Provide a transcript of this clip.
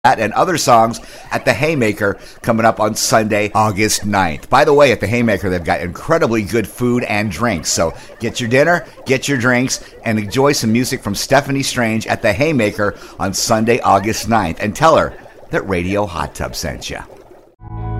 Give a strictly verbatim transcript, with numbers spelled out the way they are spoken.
that and other songs at the Haymaker coming up on Sunday, August ninth. By the way, at the Haymaker, they've got incredibly good food and drinks. So get your dinner, get your drinks, and enjoy some music from Stephanie Strange at the Haymaker on Sunday, August ninth. And tell her that Radio Hot Tub sent you.